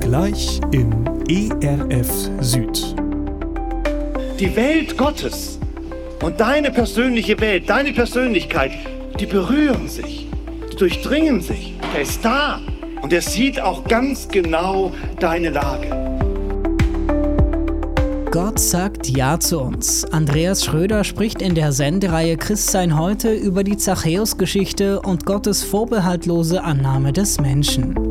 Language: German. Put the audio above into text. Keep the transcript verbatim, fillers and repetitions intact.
Gleich im E R F Süd. Die Welt Gottes und deine persönliche Welt, deine Persönlichkeit, die berühren sich, die durchdringen sich. Er ist da und er sieht auch ganz genau deine Lage. Gott sagt Ja zu uns. Andreas Schröder spricht in der Sendereihe Christsein heute über die Zachäus-Geschichte und Gottes vorbehaltlose Annahme des Menschen.